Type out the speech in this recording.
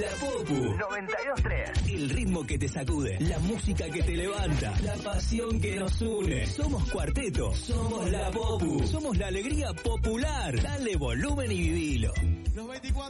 La Popu 92.3. El ritmo que te sacude, la música que te levanta, la pasión que nos une. Somos Cuarteto, somos La Popu, somos la alegría popular. Dale volumen y vivilo. Los 24